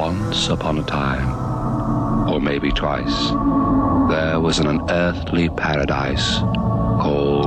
Once upon a time, or maybe twice, there was an unearthly paradise called